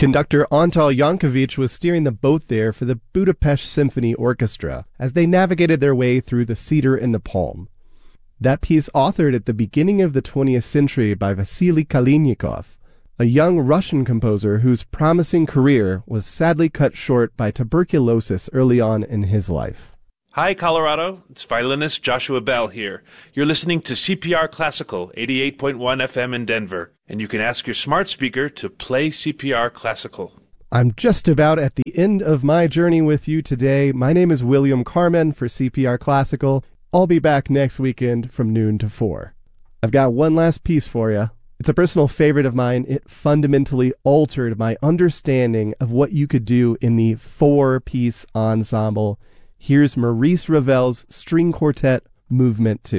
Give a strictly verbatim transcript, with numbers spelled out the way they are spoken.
Conductor Antal Yankovic was steering the boat there for the Budapest Symphony Orchestra as they navigated their way through the cedar and the palm. That piece, authored at the beginning of the twentieth century by Vasily Kalinikov, a young Russian composer whose promising career was sadly cut short by tuberculosis early on in his life. Hi, Colorado. It's violinist Joshua Bell here. You're listening to C P R Classical, eighty-eight point one F M in Denver, and you can ask your smart speaker to play C P R Classical. I'm just about at the end of my journey with you today. My name is William Carmen for C P R Classical. I'll be back next weekend from noon to four. I've got one last piece for you. It's a personal favorite of mine. It fundamentally altered my understanding of what you could do in the four-piece ensemble. Here's Maurice Ravel's String Quartet Movement two.